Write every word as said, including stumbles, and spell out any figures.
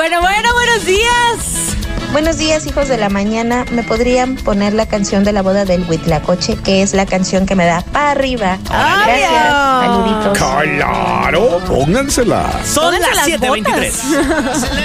Bueno, bueno, buenos días. Buenos días, hijos de la mañana. ¿Me podrían poner la canción de la boda del Huitlacoche, que es la canción que me da para arriba? Gracias. Saluditos. Claro, póngansela. Son las siete veintitrés.